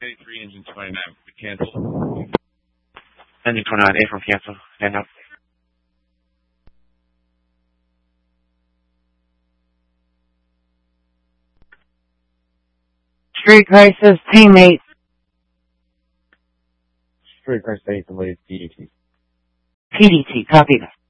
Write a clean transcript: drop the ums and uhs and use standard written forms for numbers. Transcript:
83, engine 29, cancel. Engine 29, A from cancel, stand up. Street crisis, teammate. Street crisis, delayed PDT. PDT, copy that.